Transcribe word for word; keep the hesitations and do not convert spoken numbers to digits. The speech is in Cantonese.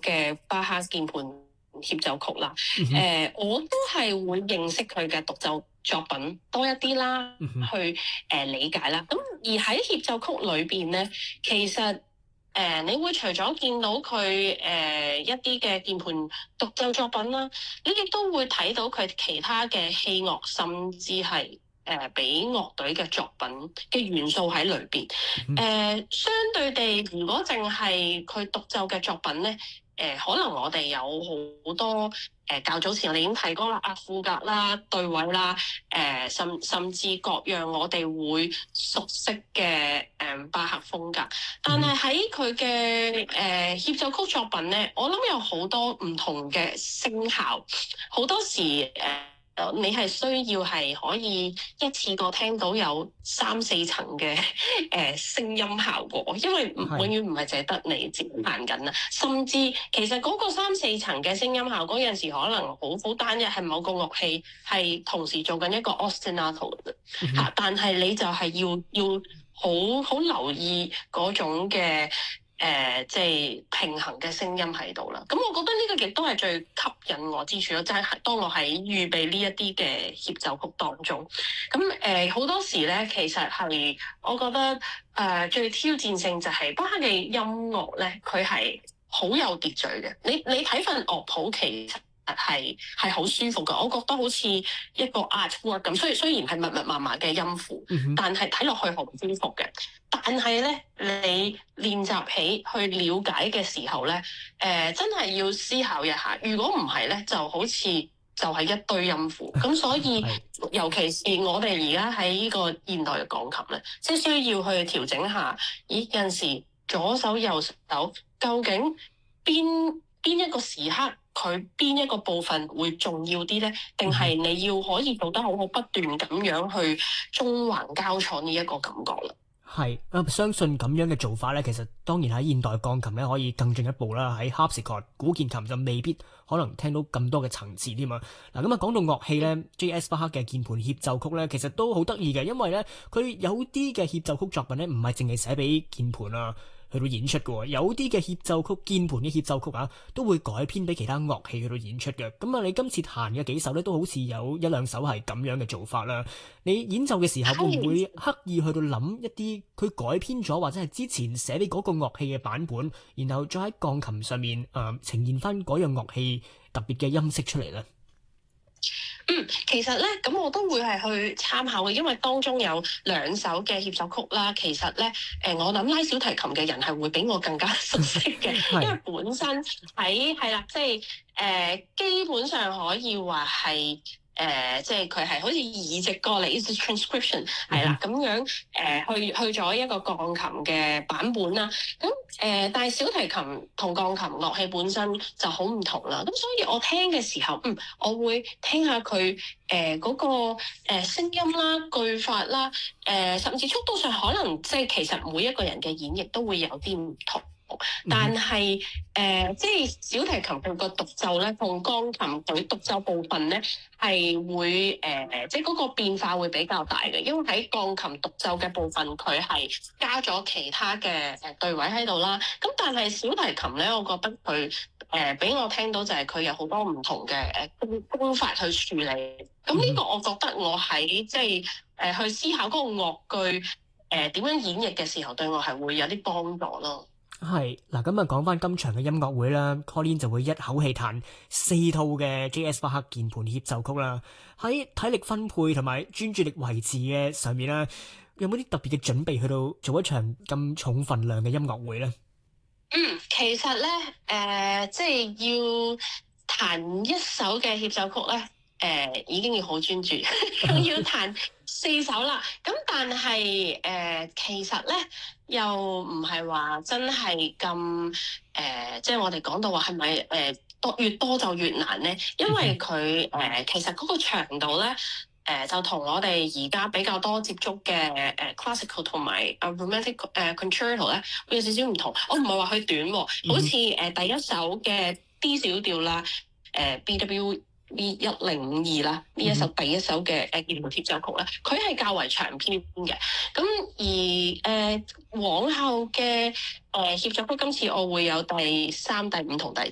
嘅巴哈鍵盤協奏曲啦。誒、嗯呃，我都係會認識佢嘅獨奏作品多一啲啦， 嗯、 去誒、呃、理解啦。咁而喺協奏曲裏邊咧，其實誒、呃、你會除咗見到佢誒、呃、一啲嘅鍵盤獨奏作品啦，你亦都會睇到佢其他嘅器樂，甚至係誒俾樂隊嘅作品嘅元素喺裏邊。誒、 嗯呃、相對地，如果淨係佢獨奏嘅作品咧。誒、呃、可能我哋有好多誒、呃、較早前我哋已經提過啦，阿賦格啦、對位啦，誒、呃、甚甚至各樣我哋會熟悉嘅誒、呃、巴赫風格，但係喺佢嘅誒協奏曲作品咧，我諗有好多唔同嘅聲效，好多時誒。呃你係需要係可以一次過聽到有三四層嘅誒聲音效果，因為永遠唔係淨係得你自己彈緊啦，甚至其實嗰個三四層嘅聲音效果有陣時可能好好單一，係某個樂器係同時做緊一個 ostinato 嘅啫嚇，但係你就係要要好好留意嗰種嘅。誒、呃，即係平衡嘅聲音喺度啦。咁我覺得呢個亦都係最吸引我之處咯，就係、是、當我喺預備呢一啲嘅協奏曲當中，咁誒好多時咧，其實係我覺得誒、呃、最挑戰性就係巴哈嘅音樂咧，佢係好有秩序嘅。你你睇份樂譜其實係係好舒服㗎，我覺得好似一個 artwork 咁。雖雖然係密密麻麻嘅音符，嗯、但係睇落去好舒服嘅。但係咧，你練習起去了解嘅時候咧，誒、呃、真係要思考一下。如果唔係咧，就好似就係一堆音符。咁所以，尤其是我哋而家喺呢個現代嘅鋼琴咧，即係需要去調整下。咦，有陣時左手右手究竟邊邊一個時刻佢邊一個部分會重要啲咧？定係你要可以做得好好，不斷咁樣去中橫交錯呢一個感覺啦。 係，啊，相信咁樣嘅做法咧，其實當然喺現代鋼琴咧可以更進一步啦。喺 harpsichord 古鍵琴就未必可能聽到咁多嘅層次添啊。嗱，咁啊講到樂器咧，J S 巴赫嘅鍵盤協奏曲咧，其實都好得意嘅，因為咧佢有啲嘅協奏曲作品咧，唔係淨係寫俾鍵盤啊去到演出嘅，有啲嘅協奏曲鍵盤嘅協奏曲啊，都會改編俾其他樂器去到演出嘅。咁啊，你今次彈嘅幾首咧，都好似有一兩首係咁樣嘅做法啦。你演奏嘅時候會唔會刻意去到諗一啲佢改編咗或者係之前寫俾嗰個樂器嘅版本，然後再喺鋼琴上面誒、呃、呈現翻嗰樣樂器特別嘅音色出嚟咧？ 嗯，其實咧，咁我都會係去參考嘅，因為當中有兩首嘅協奏曲啦。其實咧，誒、呃，我諗拉小提琴嘅人係會比我更加熟悉嘅，因為本身喺係啦，即係誒、呃，基本上可以話係。誒、呃，即係佢係好似移植過嚟，係 transcription 係啦，咁樣誒、呃、去去咗一個鋼琴嘅版本啦。咁誒、呃，但係小提琴同鋼琴樂器本身就好唔同啦。咁所以我聽嘅時候，嗯，我會聽下佢誒嗰個誒、呃、聲音啦、句法啦，誒、呃、甚至速度上可能即係其實每一個人嘅演繹都會有啲唔同。但係誒、呃，即係小提琴佢個獨奏咧，同鋼琴佢獨奏部分咧係會誒、呃，即係嗰個變化會比較大嘅，因為喺鋼琴獨奏嘅部分，佢係加咗其他嘅誒對位喺度啦。咁但係小提琴咧，我覺得佢誒俾我聽到就係佢有好多唔同嘅誒功功法去處理。咁呢個我覺得我喺即係誒、呃、去思考嗰個樂句誒點、呃、樣演繹嘅時候，對我係會有啲幫助咯。 係嗱，咁啊講翻今場嘅音樂會啦 Colin 就會一口氣彈四套嘅 J S 巴赫鍵盤協奏曲啦。喺體力分配同埋專注力維持嘅上面啦，有冇啲特別嘅準備去到做一場咁重份量嘅音樂會咧？ 嗯，其實咧，誒、呃，即係要彈一首嘅協奏曲咧，誒、呃，已經要好專注，仲要彈四首啦。咁但係誒、呃，其實咧又唔係話真係咁誒，即係我哋講到話係咪誒多越多就越難咧？因為佢誒、呃、其實嗰個長度咧。誒、呃、就同我哋而家比較多接觸嘅誒、呃、classical 同埋誒 romantic 誒、呃、concerto 咧，會有少少唔同。我唔係話佢短、哦，好似誒、呃、第一首嘅 D 小調啦，誒、呃、B W V 一零五二啦，呢一首第一首嘅誒鍵盤協奏曲咧，佢係較為長篇嘅。咁而誒、呃、往後嘅誒協奏曲，今次我會有第三、第五同第七